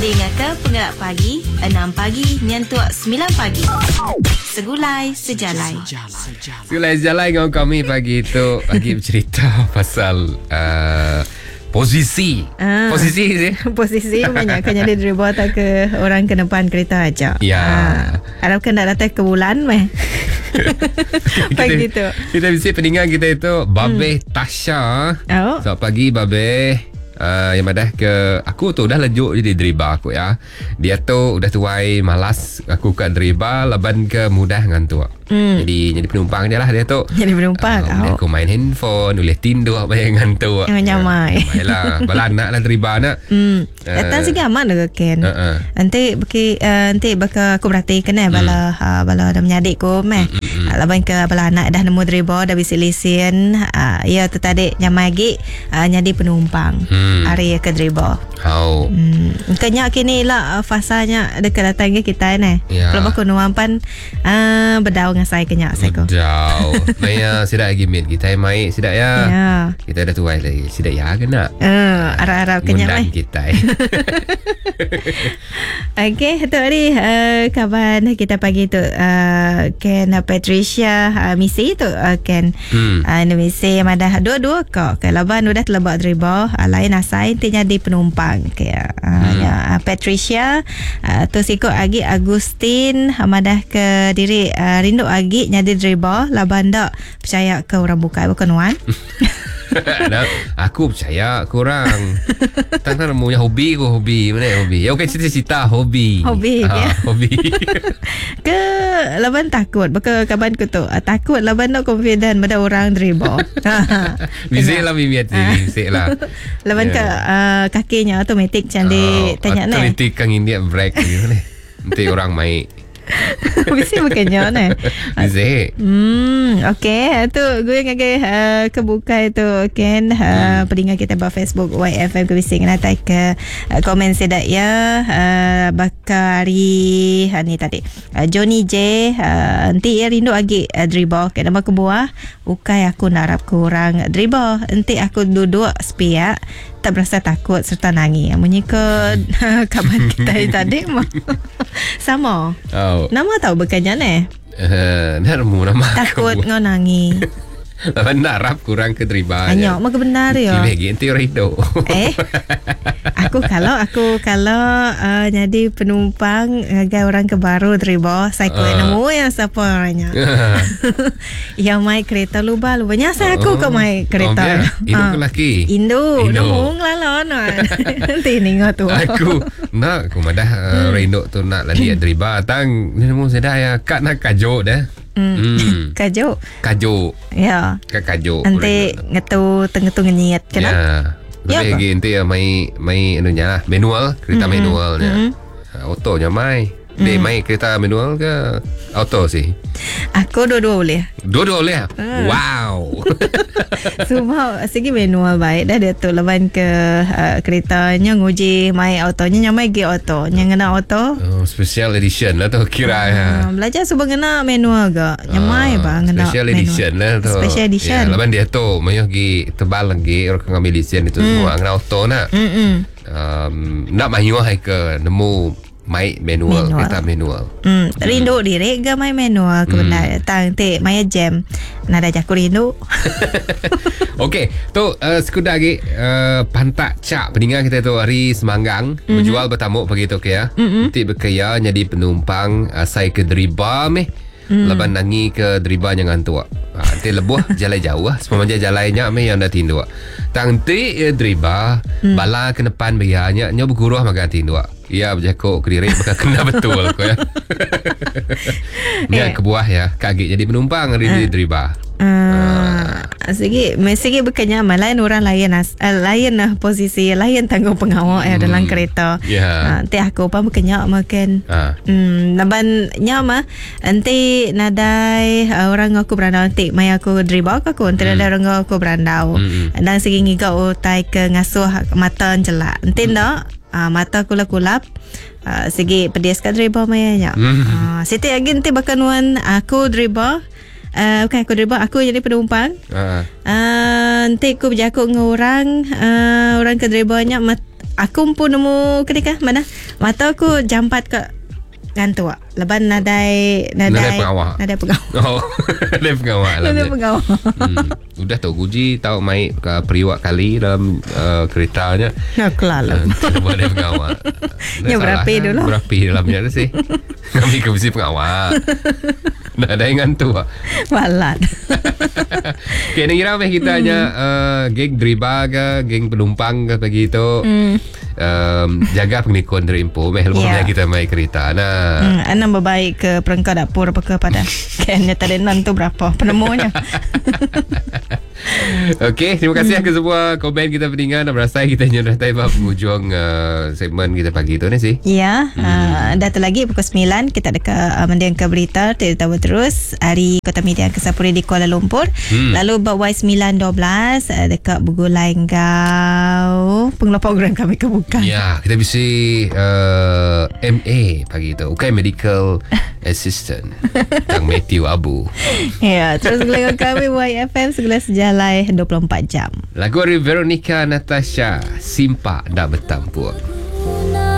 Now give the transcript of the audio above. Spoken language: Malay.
Dengarkan Penggerak Pagi 6 pagi nyentuh 9 pagi. Segulai sejalai. Segulai sejalai dengan kami pagi itu bagi bercerita pasal posisi. Posisi sih. Posisi banyakkan jadi dribble atau ke orang ke depan kereta aja. Ya. Harapkan tak datang ke bulan meh. Pagi tu. Kita bisa pendengar kita itu Babeh Tasha. Oh. Selamat pagi Babeh. Yang madah ke aku tu dah lejuk jadi dribble aku ya. Dia tu udah tuai malas aku kat dribble laban ke mudah ngantuk. Jadi penumpang dia lah dia tu. Jadi penumpang. Aku main handphone, boleh tidur apa yang ngantuk. Nyamai. Baiklah, balanak lah dribble nak. Datang segi aman dah Ken. Nanti bakal aku perhatikan bala dah menyadik ko meh. Laban ke bala anak dah nemu dribble dah bisa lesen. Ya tu tadi nyamai lagi nyadi penumpang. Hari ke dribble. Kenya kini lah fasanya dekat datang ke kita ni. Kalau aku nuampan berdaun dengan saya kenyak saya ko. Jauh. Maya sidak lagi mit kita mai sidak ya. Kita dah tuai lagi. Sidak ya ke nak? Arab-arab kenyak mai. Ngundang kita. Okey, tu hari kawan kita pagi tu Ken Patricia Misi tu Ken Misi madah dua-dua kok. Kalau ban udah terlebat dribble lain asai intinya di penumpang kayak Patricia tu sikut lagi Agustin madah ke diri rindu lagi nyadi dribble laban dak percaya ke orang bukai bukan wan. Aku percaya kurang. Tangan punya hobi mana hobi? Ya bukan cita-cita hobi. Hobi ke laban takut baka kaban ku tu takut laban nak confident pada orang dribble. Bisik lah bimiat bisik lah. Laban ke kakinya automatik candi tanya ni. Automatik kang India break ni. Nanti orang mai. Mesti bukannya ni. Bisik. Okay. Tu gue ngage kebuka itu Ken pendengar kita di Facebook YFM ke bising nak ke komen sedak ya Bakari ni tadi Johnny J nanti ya rindu lagi dribble ke nama kebuah ukai aku narap kurang dribble nanti aku duduk sepiak tak berasa takut serta nangis menyika kabar kita tadi sama nama tahu bukannya ni nama takut ngau nangis. Benar rap kurang ke dribble. Anyok mah benar ya. Lagi nanti rido. Aku kalau jadi penumpang agak orang ke baru dribble saya kau nemu yang siapa orangnya. Yang mai kereta lubanya saya aku kau mai kereta. Indo lelaki. Indo nemu ngelalon. Nanti ningat tu. Aku madah rido tu nak lagi dribble tang nemu saya ya kat nak kajo dah. Kajo. Ya. Kajo. Nanti ngetu ngenyit kena. Ya. Lagi nanti mai anunya lah manual, kereta manualnya. Autonya mai. Dia mai kereta manual ke auto sih? Aku dua-dua boleh. Dua-dua boleh? Wow. Semua segi manual baik dah dia tu leban ke keretanya nguji mai autonya nyamai ge auto. Yang kena auto. Special edition lah tu kira ya. Belajar sebab kena manual ke. Nyamai bang kena special edition lah tu. Special edition. Ya, leban dia tu mayuh gi tebal lagi orang ngambil lesen itu semua kena auto nak. Nak mayuh hai ke nemu mai manual. Kita manual. Rindu diri ke mai manual ke benda tang te mai jam nada jaku rindu. Okey, tu sekudar lagi pantak cak pendengar kita tu hari semanggang berjual bertamu pagi tu ya. Nanti berkaya jadi penumpang saya ke dribble meh. Leban nangi ke dribble yang ngantuk. Nanti lebuh jalan jauh lah. Semua jalannya meh yang dah tindu. Nanti dribble bala ke depan biarnya nyo berguruh maka tindu. Ya berjakuk ke diri maka kena betul ko ya. Ni kebuah ya kaget jadi penumpang hari di dribble. Segi bukannya lain orang lain posisi lain tanggung pengawal dalam kereta. Nanti aku pun bukannya makan laban nyama nanti nadai orang aku berandau nanti mai aku dribble aku nanti ada orang aku berandau dan segi ngigau utai ke ngasuh mata jelak nanti ndak mata kulap-kulap segi pedis kat dribble mayanya. Siti lagi nanti bakal nuan aku dribble bukan aku dribble aku jadi penumpang. Nanti aku berjakut dengan orang ke dribblenya aku pun nemu ketika mana mata aku jampat ke ngantuk. Lepas nadai pengawal. Nadai pengawal. Oh, nadai pengawal lah. Nadai pengawal. Udah tahu Guji tahu mai ke periwak kali dalam keretanya. Aku lalu. Nadai pengawal. Ya berapa dulu? Berapa dalamnya tu sih? Kami ke mesti pengawal. Nadai ngantuk. Walat. Okay, nak kira kita hanya geng driba ke, geng penumpang ke begitu. Jaga pengikon dari info rumah kita mai kereta nah. Anam berbaik ke perangkat dapur apa kepada kayaknya tadi nan tu berapa penemunya. Okey, terima kasih ke semua komen kita pendengar. Nak berasa kita dah tiba penghujung segmen kita pagi tu ni sih. Ya, dah tu lagi pukul 9 kita dekat mendiang ke berita tahu terus hari Kota Media Kesapuri di Kuala Lumpur. Lalu bawai 9.12 dekat Bugulai Engkau. Pengelola program kami kebuka. Ya, kita bisa MA pagi tu. Okay, Medical Assistant. Kang Matthew Abu. Ya, terus dengan kami YFM segala sejalai 24 jam. Lagu dari Veronica Natasha, Simpa Dak Bertampur.